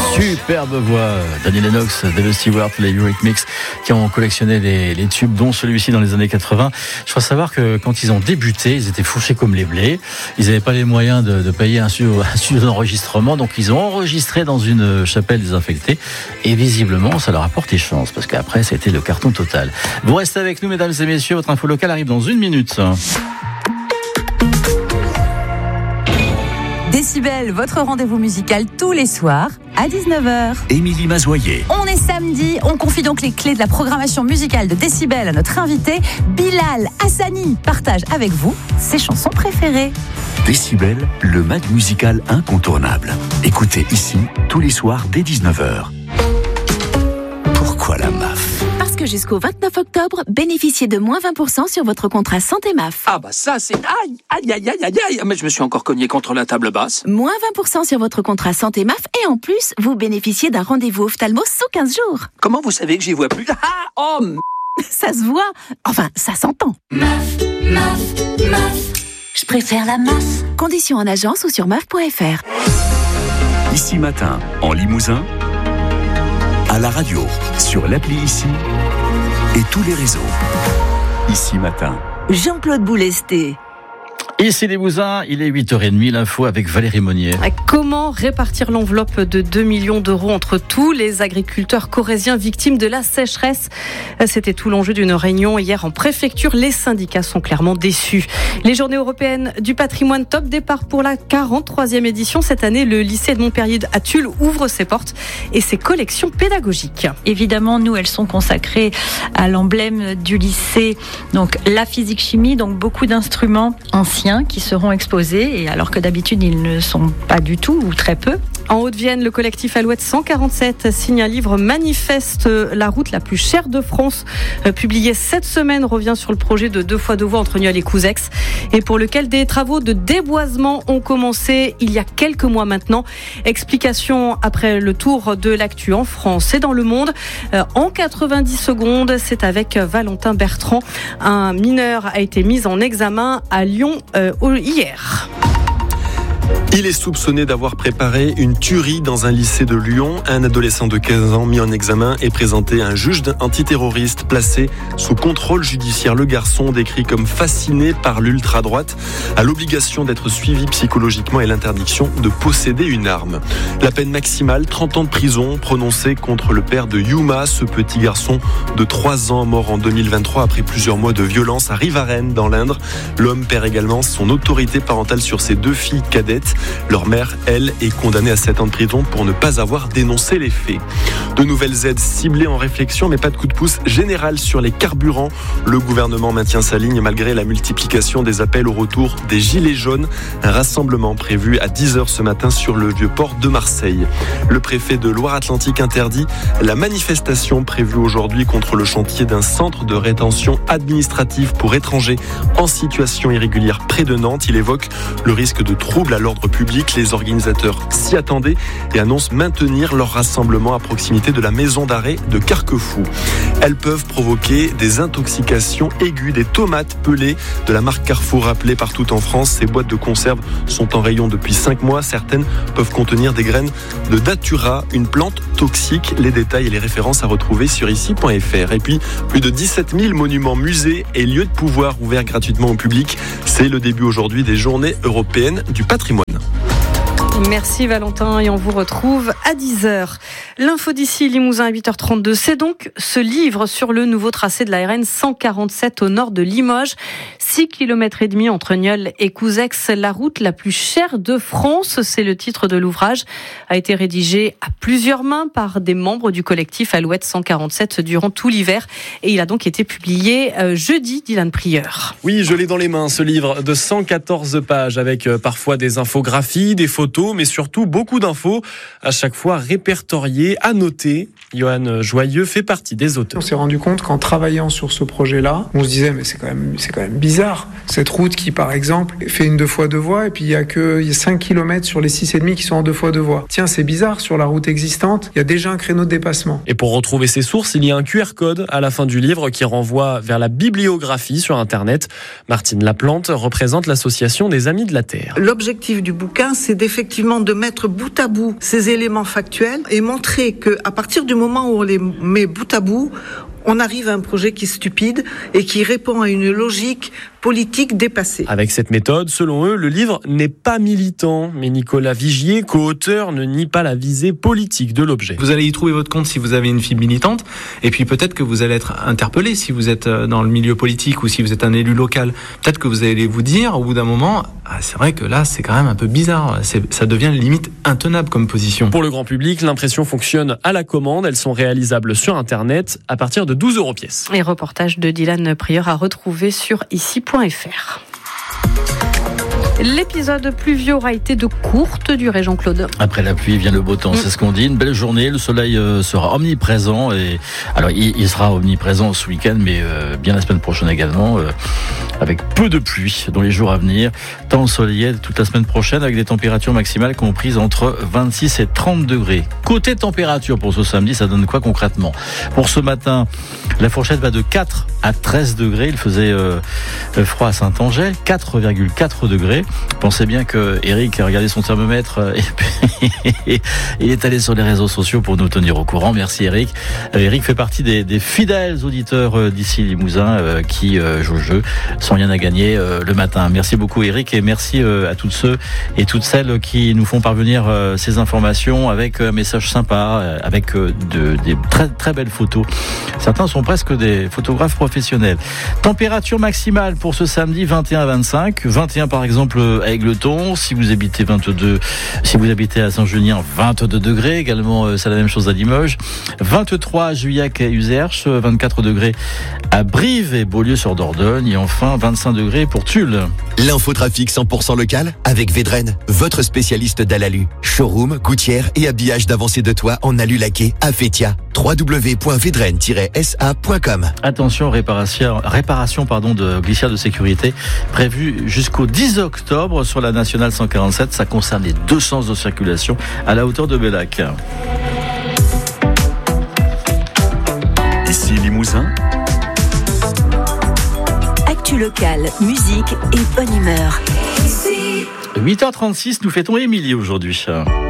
Superbe voix, Daniel Lennox, David Stewart, les Eurythmics qui ont collectionné les tubes, dont celui-ci dans les années 80. Je crois savoir que quand ils ont débuté, ils étaient fourchés comme les blés. Ils n'avaient pas les moyens de payer un studio d'enregistrement, donc ils ont enregistré dans une chapelle désinfectée. Et visiblement, ça leur a porté chance, parce qu'après, c'était le carton total. Vous restez avec nous, mesdames et messieurs. Votre info locale arrive dans 1 minute. Décibel, votre rendez-vous musical tous les soirs à 19h. Émilie Mazoyer. On est samedi, on confie donc les clés de la programmation musicale de Décibel à notre invité. Bilal Hassani partage avec vous ses chansons préférées. Décibel, le mag musical incontournable. Écoutez ici, tous les soirs dès 19h. Pourquoi la MAF ? Parce que jusqu'au 29 octobre, bénéficiez de moins 20% sur votre contrat santé MAF. Ah bah ça c'est... Aïe, mais je me suis encore cogné contre la table basse. Moins 20% sur votre contrat santé MAF et en plus, vous bénéficiez d'un rendez-vous ophtalmo sous 15 jours. Comment vous savez que j'y vois plus ? Ça se voit, enfin ça s'entend. MAF, je préfère la MAF. Conditions en agence ou sur maf.fr. Ici Matin, en Limousin, à la radio, sur l'appli Ici et tous les réseaux. Ici Matin. Jean-Claude Boulesté. Ici les Bousins, il est 8h30, l'info avec Valérie Monnier. Comment répartir l'enveloppe de 2 millions d'euros entre tous les agriculteurs corréziens victimes de la sécheresse ? C'était tout l'enjeu d'une réunion hier en préfecture. Les syndicats sont clairement déçus. Les journées européennes du patrimoine, top départ pour la 43e édition. Cette année, le lycée de Montpellier à Tulle ouvre ses portes et ses collections pédagogiques. Évidemment, nous, elles sont consacrées à l'emblème du lycée, donc la physique-chimie, donc beaucoup d'instruments anciens qui seront exposés, et alors que d'habitude ils ne sont pas du tout ou très peu. En Haute-Vienne, le collectif Alouette 147 signe un livre manifeste, la route la plus chère de France, publié cette semaine, revient sur le projet de 2x2 voies entre Nieul et Couzex, et pour lequel des travaux de déboisement ont commencé il y a quelques mois maintenant. Explication après le tour de l'actu en France et dans le monde. En 90 secondes, c'est avec Valentin Bertrand. Un mineur a été mis en examen à Lyon hier. Il est soupçonné d'avoir préparé une tuerie dans un lycée de Lyon. Un adolescent de 15 ans mis en examen est présenté à un juge antiterroriste placé sous contrôle judiciaire. Le garçon, décrit comme fasciné par l'ultra-droite, a l'obligation d'être suivi psychologiquement et l'interdiction de posséder une arme. La peine maximale, 30 ans de prison, prononcée contre le père de Yuma, ce petit garçon de 3 ans mort en 2023 après plusieurs mois de violence à Rivarennes dans l'Indre. L'homme perd également son autorité parentale sur ses 2 filles cadettes. Leur mère, elle, est condamnée à 7 ans de prison pour ne pas avoir dénoncé les faits. De nouvelles aides ciblées en réflexion, mais pas de coup de pouce général sur les carburants. Le gouvernement maintient sa ligne malgré la multiplication des appels au retour des Gilets jaunes. Un rassemblement prévu à 10h ce matin sur le Vieux-Port de Marseille. Le préfet de Loire-Atlantique interdit la manifestation prévue aujourd'hui contre le chantier d'un centre de rétention administrative pour étrangers en situation irrégulière près de Nantes. Il évoque le risque de troubles à l'ordre public. Les organisateurs s'y attendaient et annoncent maintenir leur rassemblement à proximité de la maison d'arrêt de Carquefou. Elles peuvent provoquer des intoxications aiguës. Des tomates pelées de la marque Carrefour rappelées partout en France. Ces boîtes de conserve sont en rayon depuis 5 mois. Certaines peuvent contenir des graines de datura, une plante toxique. Les détails et les références à retrouver sur ici.fr. Et puis, plus de 17 000 monuments, musées et lieux de pouvoir ouverts gratuitement au public. C'est le début aujourd'hui des journées européennes du patrimoine. Merci Valentin et on vous retrouve à 10h. L'info d'ici Limousin à 8h32, c'est donc ce livre sur le nouveau tracé de la RN 147 au nord de Limoges. 6 km et demi entre Nieul et Couzex, la route la plus chère de France, c'est le titre de l'ouvrage, a été rédigé à plusieurs mains par des membres du collectif Alouette 147 durant tout l'hiver et il a donc été publié jeudi, Dylan Prieur. Oui, je l'ai dans les mains, ce livre de 114 pages avec parfois des infographies, des photos, mais surtout beaucoup d'infos, à chaque fois répertoriées, annotées. Johan Joyeux fait partie des auteurs. On s'est rendu compte qu'en travaillant sur ce projet-là, on se disait mais c'est quand même bizarre. Cette route qui, par exemple, fait une 2x2 voies et puis il y a 5 km sur les 6,5 qui sont en 2x2 voies. Tiens, c'est bizarre, sur la route existante, il y a déjà un créneau de dépassement. Et pour retrouver ces sources, il y a un QR code à la fin du livre qui renvoie vers la bibliographie sur Internet. Martine Laplante représente l'association des Amis de la Terre. L'objectif du bouquin, c'est d'effectivement effectivement de mettre bout à bout ces éléments factuels et montrer qu'à partir du moment où on les met bout à bout, on arrive à un projet qui est stupide et qui répond à une logique politique dépassée. Avec cette méthode, selon eux, le livre n'est pas militant. Mais Nicolas Vigier, co-auteur, ne nie pas la visée politique de l'objet. Vous allez y trouver votre compte si vous avez une fibre militante. Et puis peut-être que vous allez être interpellé si vous êtes dans le milieu politique ou si vous êtes un élu local. Peut-être que vous allez vous dire au bout d'un moment, c'est vrai que là c'est quand même un peu bizarre. Ça devient limite intenable comme position. Pour le grand public, l'impression fonctionne à la commande. Elles sont réalisables sur Internet à partir de 12 € pièce. Et reportage de Dylan Prieur à retrouver sur ici.fr. L'épisode pluvieux aura été de courte durée, Jean-Claude. Après la pluie vient le beau temps, c'est ce qu'on dit. Une belle journée, le soleil sera omniprésent. Et alors, il sera omniprésent ce week-end, mais bien la semaine prochaine également, avec peu de pluie dans les jours à venir. Temps ensoleillé toute la semaine prochaine, avec des températures maximales comprises entre 26 et 30 degrés. Côté température pour ce samedi, ça donne quoi concrètement ? Pour ce matin, la fourchette va de 4 à 13 degrés. Il faisait froid à Saint-Angèle, 4,4 degrés. Pensez bien que Eric a regardé son thermomètre et puis il est allé sur les réseaux sociaux pour nous tenir au courant. Merci Eric. Eric fait partie des fidèles auditeurs d'ici Limousin qui jouent le jeu sans rien à gagner le matin. Merci beaucoup Eric et merci à toutes ceux et toutes celles qui nous font parvenir ces informations avec un message sympa, avec des très très belles photos. Certains sont presque des photographes professionnels. Température maximale pour ce samedi 21 à 25. 21 par exemple à Égletons, si vous habitez à Saint-Junien, 22 degrés, également c'est la même chose à Limoges, 23 à Juillac et Uzerche, 24 degrés à Brive et Beaulieu-sur-Dordogne et enfin 25 degrés pour Tulle. L'infotrafic 100% local avec Védrenne, votre spécialiste d'Alalu. Showroom, gouttière et habillage d'avancée de toit en alu laqué à Fétia. www.vedrenne-sa.com. Attention, réparation de glissière de sécurité prévue jusqu'au 10 octobre sur la nationale 147. Ça concerne les deux sens de circulation à la hauteur de Bellac. Ici Limousin. Actu locale, musique et bonne humeur. 8h36, nous fêtons Émilie aujourd'hui.